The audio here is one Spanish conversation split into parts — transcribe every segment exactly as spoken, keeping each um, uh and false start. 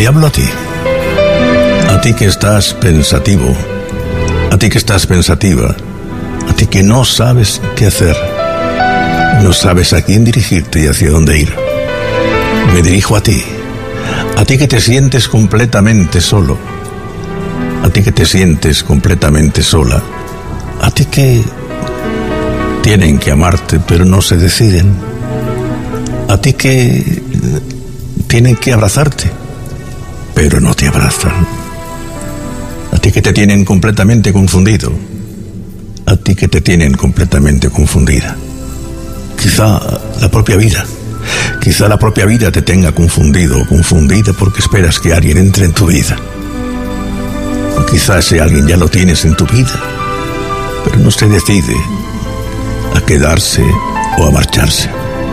Te hablo a ti, a ti que estás pensativo, a ti que estás pensativa, a ti que no sabes qué hacer, no sabes a quién dirigirte y hacia dónde ir. Me dirijo a ti, a ti que te sientes completamente solo, a ti que te sientes completamente sola, a ti que tienen que amarte pero no se deciden, a ti que tienen que abrazarte pero no te abrazan, a ti que te tienen completamente confundido, a ti que te tienen completamente confundida. Quizá la propia vida, quizá la propia vida te tenga confundido o confundida porque esperas que alguien entre en tu vida. O quizá ese alguien ya lo tienes en tu vida, pero no se decide a quedarse o a marcharse.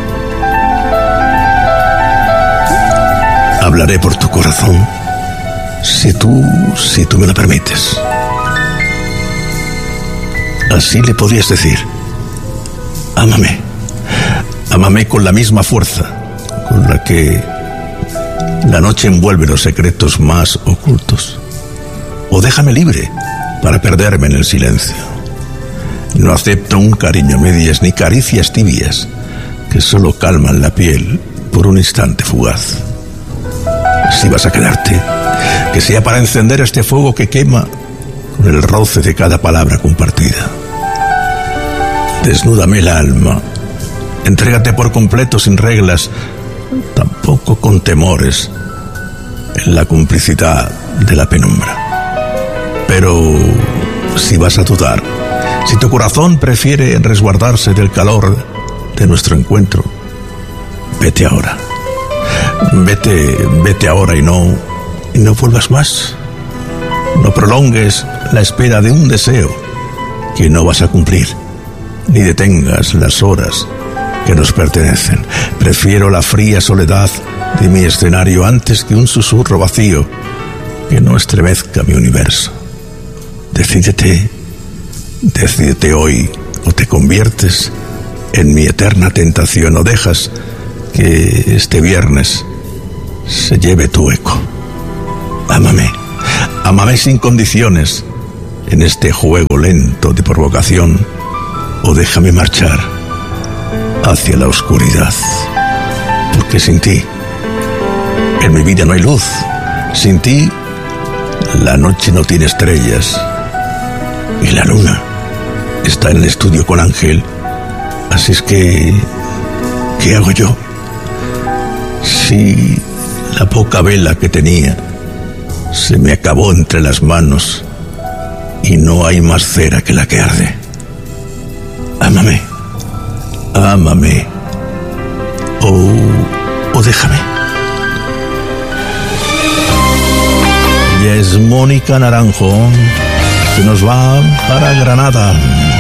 Hablaré por tu corazón, si tú, si tú me lo permites. Así le podrías decir: ámame, ámame con la misma fuerza con la que la noche envuelve los secretos más ocultos. O déjame libre para perderme en el silencio. No acepto un cariño a medias ni caricias tibias que solo calman la piel por un instante fugaz. Si vas a quedarte, que sea para encender este fuego que quema con el roce de cada palabra compartida. Desnúdame el alma, entrégate por completo sin reglas, tampoco con temores, en la complicidad de la penumbra. Pero si vas a dudar, si tu corazón prefiere resguardarse del calor de nuestro encuentro, vete ahora. Vete, vete ahora y no, y no vuelvas más. No prolongues la espera de un deseo que no vas a cumplir, ni detengas las horas que nos pertenecen. Prefiero la fría soledad de mi escenario antes que un susurro vacío que no estremezca mi universo. Decídete, decídete hoy, o te conviertes en mi eterna tentación, o dejas que este viernes se lleve tu eco. Ámame, ámame sin condiciones en este juego lento de provocación, o déjame marchar hacia la oscuridad, porque sin ti en mi vida no hay luz, sin ti la noche no tiene estrellas y la luna está en el estudio con Ángel. Así es que, ¿qué hago yo? Si la poca vela que tenía se me acabó entre las manos y no hay más cera que la que arde. Ámame, ámame, o, o déjame. Y es Mónica Naranjo, que nos va para Granada.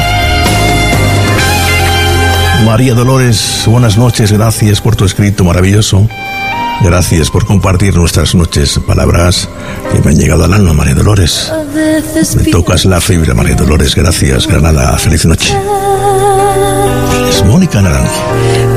María Dolores, buenas noches, gracias por tu escrito maravilloso. Gracias por compartir nuestras noches, palabras que me han llegado al alma, María Dolores. Me tocas la fibra, María Dolores, gracias, Granada, feliz noche. Es Mónica Naranjo.